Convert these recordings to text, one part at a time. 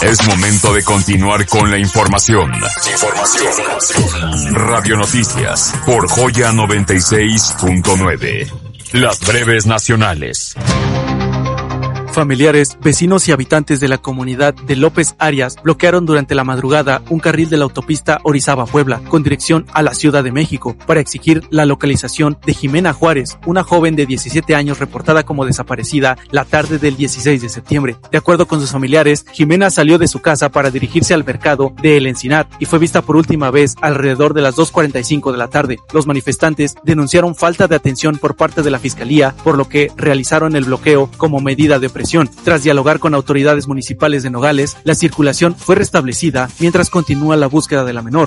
Es momento de continuar con la información. Radio Noticias por Joya 96.9. Las breves nacionales. Familiares, vecinos y habitantes de la comunidad de López Arias bloquearon durante la madrugada un carril de la autopista Orizaba-Puebla con dirección a la Ciudad de México para exigir la localización de Jimena Juárez, una joven de 17 años reportada como desaparecida la tarde del 16 de septiembre. De acuerdo con sus familiares, Jimena salió de su casa para dirigirse al mercado de El Encinar y fue vista por última vez alrededor de las 2:45 de la tarde. Los manifestantes denunciaron falta de atención por parte de la Fiscalía, por lo que realizaron el bloqueo como medida de presión. Tras dialogar con autoridades municipales de Nogales, la circulación fue restablecida mientras continúa la búsqueda de la menor.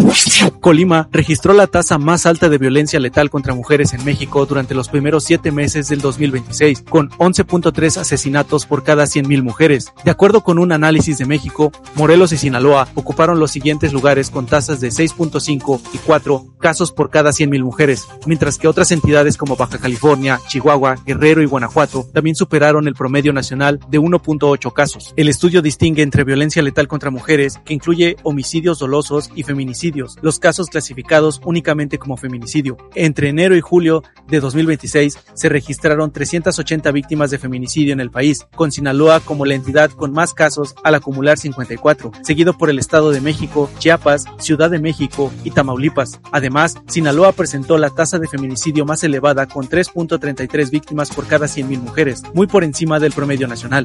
Colima registró la tasa más alta de violencia letal contra mujeres en México durante los primeros 7 meses del 2026, con 11.3 asesinatos por cada 100,000 mujeres. De acuerdo con un análisis de México, Morelos y Sinaloa ocuparon los siguientes lugares con tasas de 6.5 y 4 casos por cada 100,000 mujeres, mientras que otras entidades como Baja California, Chihuahua, Guerrero y Guanajuato también superaron el promedio nacional de 1.8 casos. El estudio distingue entre violencia letal contra mujeres, que incluye homicidios dolosos y feminicidios, los casos clasificados únicamente como feminicidio. Entre enero y julio de 2026 se registraron 380 víctimas de feminicidio en el país, con Sinaloa como la entidad con más casos al acumular 54, seguido por el Estado de México, Chiapas, Ciudad de México y Tamaulipas. Además, Sinaloa presentó la tasa de feminicidio más elevada con 3.33 víctimas por cada 100,000 mujeres, muy por encima del promedio nacional.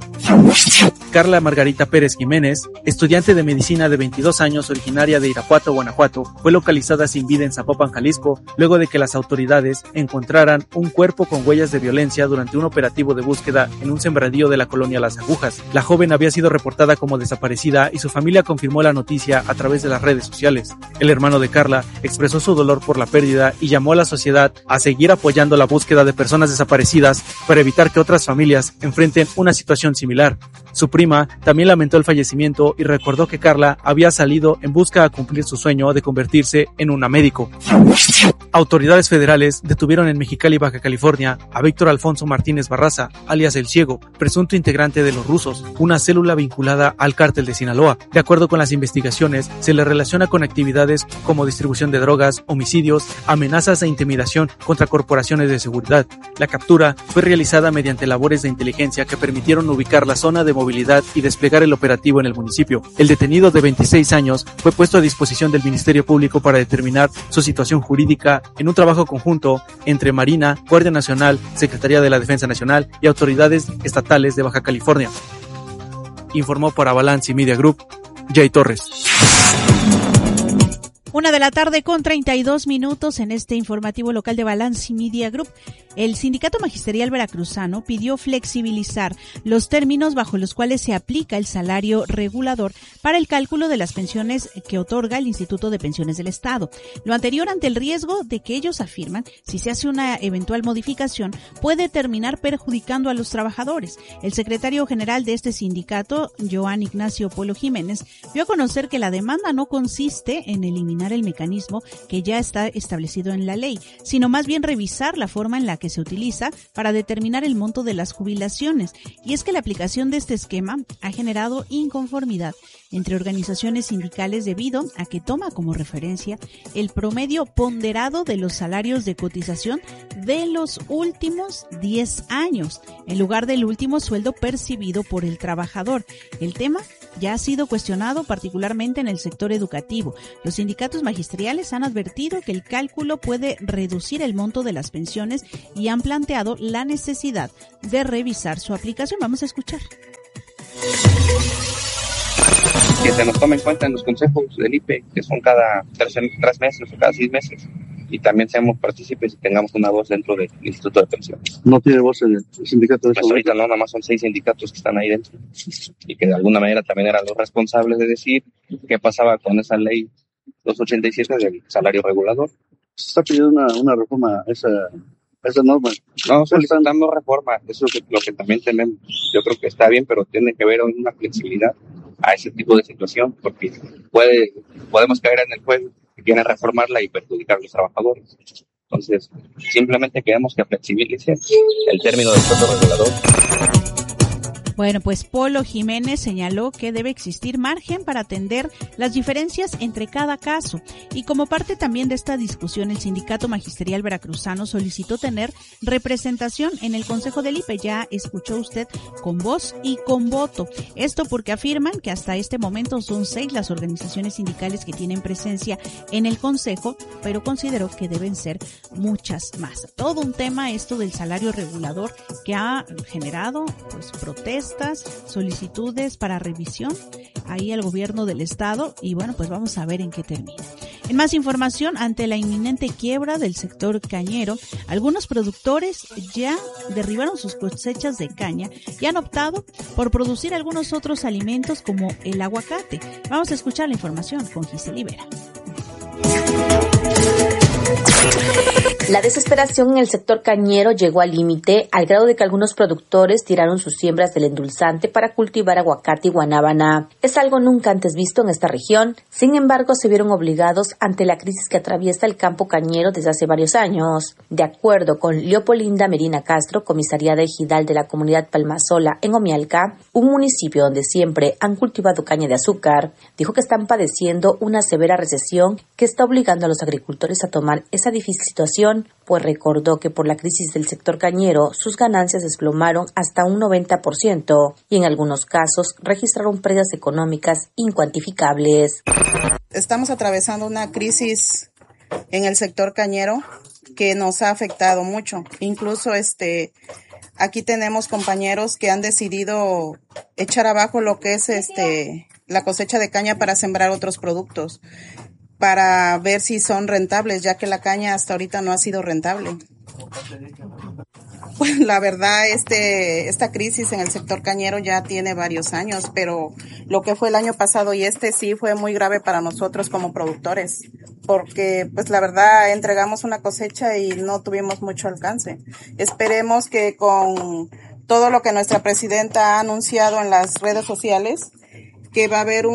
Carla Margarita Pérez Jiménez, estudiante de medicina de 22 años originaria de Irapuato, Guanajuato, fue localizada sin vida en Zapopan, Jalisco, luego de que las autoridades encontraran un cuerpo con huellas de violencia durante un operativo de búsqueda en un sembradío de la colonia Las Agujas. La joven había sido reportada como desaparecida y su familia confirmó la noticia a través de las redes sociales. El hermano de Carla expresó su dolor por la pérdida y llamó a la sociedad a seguir apoyando la búsqueda de personas desaparecidas para evitar que otras familias enfrenten una situación similar. Su prima también lamentó el fallecimiento y recordó que Carla había salido en busca de cumplir su sueño de convertirse en una médico. Autoridades federales detuvieron en Mexicali, Baja California, a Víctor Alfonso Martínez Barraza, alias El Ciego, presunto integrante de Los Rusos, una célula vinculada al cártel de Sinaloa. De acuerdo con las investigaciones, se le relaciona con actividades como distribución de drogas, homicidios, amenazas e intimidación contra corporaciones de seguridad. La captura fue realizada mediante labores de inteligencia que permitieron ubicar la zona de movilidad y desplegar el operativo en el municipio. El detenido de 26 años fue puesto a disposición del Ministerio Público para determinar su situación jurídica en un trabajo conjunto entre Marina, Guardia Nacional, Secretaría de la Defensa Nacional y autoridades estatales de Baja California. Informó para Balance Media Group, Jay Torres. 1:32 en este informativo local de Balance Media Group. El Sindicato Magisterial Veracruzano pidió flexibilizar los términos bajo los cuales se aplica el salario regulador para el cálculo de las pensiones que otorga el Instituto de Pensiones del Estado. Lo anterior ante el riesgo de que ellos afirman, si se hace una eventual modificación, puede terminar perjudicando a los trabajadores. El secretario general de este sindicato, Joan Ignacio Polo Jiménez, dio a conocer que la demanda no consiste en eliminar el mecanismo que ya está establecido en la ley, sino más bien revisar la forma en la que se utiliza para determinar el monto de las jubilaciones. Y es que la aplicación de este esquema ha generado inconformidad entre organizaciones sindicales debido a que toma como referencia el promedio ponderado de los salarios de cotización de los últimos 10 años, en lugar del último sueldo percibido por el trabajador. El tema ya ha sido cuestionado particularmente en el sector educativo. Los sindicatos magisteriales han advertido que el cálculo puede reducir el monto de las pensiones y han planteado la necesidad de revisar su aplicación. Vamos a escuchar. Que se nos tome en cuenta en los consejos del IPE, que son cada 3 meses o cada 6 meses, y también seamos partícipes y tengamos una voz dentro del Instituto de Pensiones. ¿No tiene voz en el sindicato? Pues ahorita no, nada más son 6 sindicatos que están ahí dentro, y que de alguna manera también eran los responsables de decir qué pasaba con esa ley 287 del salario regulador. ¿Se está pidiendo una reforma a esa norma? No, solicitando reforma, eso es lo que también tenemos. Yo creo que está bien, pero tiene que haber una flexibilidad a ese tipo de situación, porque podemos caer en el juego que quieren reformarla y perjudicar a los trabajadores. Entonces, simplemente queremos que flexibilice el término del sueldo regulador. Bueno, pues Polo Jiménez señaló que debe existir margen para atender las diferencias entre cada caso. Y como parte también de esta discusión, el Sindicato Magisterial Veracruzano solicitó tener representación en el Consejo del IPE. Ya escuchó usted, con voz y con voto. Esto porque afirman que hasta este momento son 6 las organizaciones sindicales que tienen presencia en el Consejo, pero consideró que deben ser muchas más. Todo un tema esto del salario regulador que ha generado pues protestas, solicitudes para revisión ahí al gobierno del estado y bueno, pues vamos a ver en qué termina. En más información, ante la inminente quiebra del sector cañero, algunos productores ya derribaron sus cosechas de caña y han optado por producir algunos otros alimentos como el aguacate. Vamos a escuchar la información con Giselle Rivera. La desesperación en el sector cañero llegó al límite, al grado de que algunos productores tiraron sus siembras del endulzante para cultivar aguacate y guanábana. Es algo nunca antes visto en esta región. Sin embargo, se vieron obligados ante la crisis que atraviesa el campo cañero desde hace varios años. De acuerdo con Leopolinda Medina Castro, comisariada ejidal de la comunidad Palmasola en Omialca, un municipio donde siempre han cultivado caña de azúcar, dijo que están padeciendo una severa recesión que está obligando a los agricultores a tomar esa difícil situación, pues recordó que por la crisis del sector cañero sus ganancias desplomaron hasta un 90% y en algunos casos registraron pérdidas económicas incuantificables. Estamos atravesando una crisis en el sector cañero que nos ha afectado mucho. Incluso aquí tenemos compañeros que han decidido echar abajo lo que es la cosecha de caña para sembrar otros productos, para ver si son rentables, ya que la caña hasta ahorita no ha sido rentable. Pues la verdad, esta crisis en el sector cañero ya tiene varios años, pero lo que fue el año pasado y sí fue muy grave para nosotros como productores, porque pues la verdad entregamos una cosecha y no tuvimos mucho alcance. Esperemos que con todo lo que nuestra presidenta ha anunciado en las redes sociales, que va a haber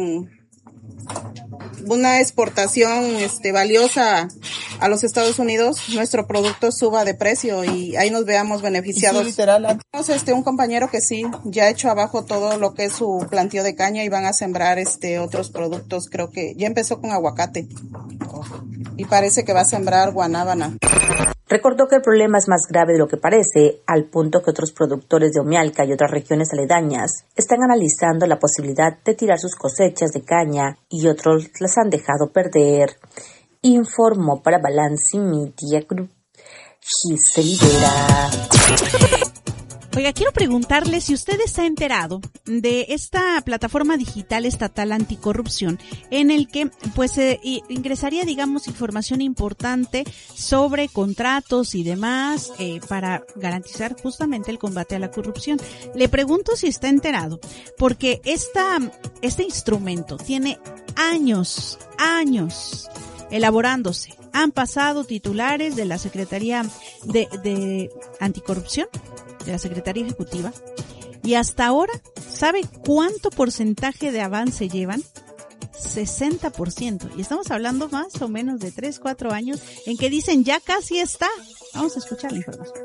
una exportación valiosa a los Estados Unidos, nuestro producto suba de precio y ahí nos veamos beneficiados. Sí, literal. Tenemos un compañero que sí, ya ha hecho abajo todo lo que es su planteo de caña y van a sembrar otros productos. Creo que ya empezó con aguacate y parece que va a sembrar guanábana. Recordó que el problema es más grave de lo que parece, al punto que otros productores de Omialca y otras regiones aledañas están analizando la posibilidad de tirar sus cosechas de caña y otros las han dejado perder. Informó para Balance Media Group Giselle Rivera. Oiga, quiero preguntarle si usted está enterado de esta plataforma digital estatal anticorrupción en el que pues ingresaría, digamos, información importante sobre contratos y demás para garantizar justamente el combate a la corrupción. Le pregunto si está enterado, porque este instrumento tiene años elaborándose. Han pasado titulares de la Secretaría de Anticorrupción, de la Secretaría Ejecutiva, y hasta ahora, ¿sabe cuánto porcentaje de avance llevan? 60%. Y estamos hablando más o menos de 3-4 años en que dicen ya casi está. Vamos a escuchar la información.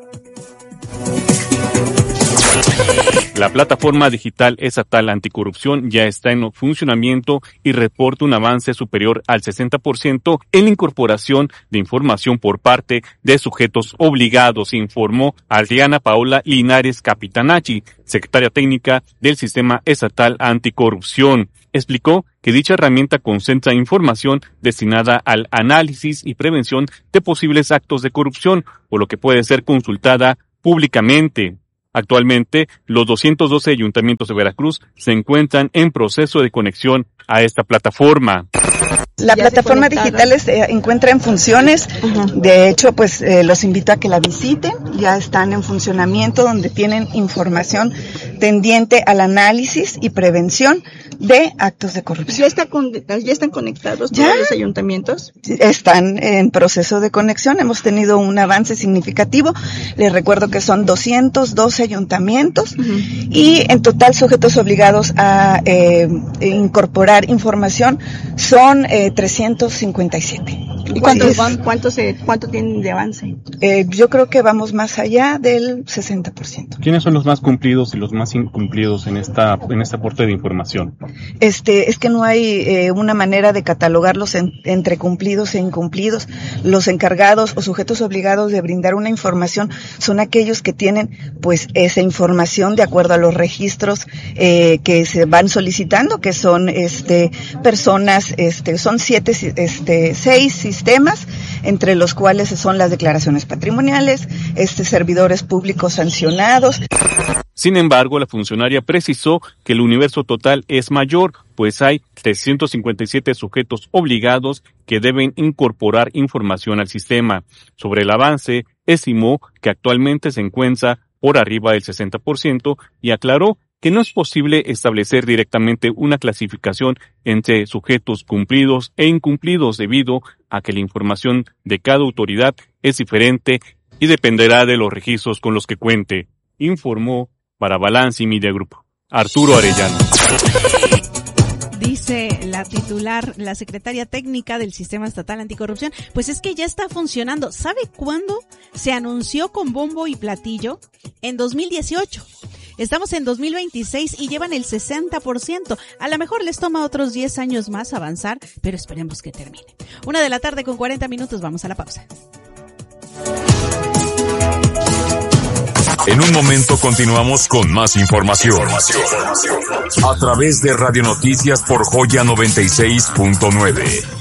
La plataforma digital estatal anticorrupción ya está en funcionamiento y reporta un avance superior al 60% en la incorporación de información por parte de sujetos obligados, informó Adriana Paola Linares Capitanacci, secretaria técnica del Sistema Estatal Anticorrupción. Explicó que dicha herramienta concentra información destinada al análisis y prevención de posibles actos de corrupción, por lo que puede ser consultada públicamente. Actualmente, los 212 ayuntamientos de Veracruz se encuentran en proceso de conexión a esta plataforma. La plataforma digital se encuentra en funciones. De hecho, pues los invito a que la visiten. Ya están en funcionamiento, donde tienen información tendiente al análisis y prevención de actos de corrupción. ¿Ya están conectados todos los ayuntamientos? Están en proceso de conexión. Hemos tenido un avance significativo. Les recuerdo que son 212 ayuntamientos y en total sujetos obligados a incorporar información son 357. ¿Y cuánto tienen de avance? Yo creo que vamos más allá del 60%. ¿Quiénes son los más cumplidos y los más incumplidos en este aporte de información? Es que no hay una manera de catalogarlos entre cumplidos e incumplidos. Los encargados o sujetos obligados de brindar una información son aquellos que tienen pues esa información de acuerdo a los registros que se van solicitando, que son personas, son 6 sistemas, entre los cuales son las declaraciones patrimoniales, servidores públicos sancionados. Sin embargo, la funcionaria precisó que el universo total es mayor, pues hay 357 sujetos obligados que deben incorporar información al sistema. Sobre el avance, estimó que actualmente se encuentra por arriba del 60% y aclaró que no es posible establecer directamente una clasificación entre sujetos cumplidos e incumplidos debido a que la información de cada autoridad es diferente y dependerá de los registros con los que cuente, informó para Balance Media Group Arturo Arellano. Dice la titular, la secretaria técnica del Sistema Estatal Anticorrupción, pues es que ya está funcionando. ¿Sabe cuándo se anunció con bombo y platillo? En 2018. Estamos en 2026 y llevan el 60%. A lo mejor les toma otros 10 años más avanzar, pero esperemos que termine. 1:40 p.m, vamos a la pausa. En un momento continuamos con más información. A través de Radio Noticias por Joya 96.9.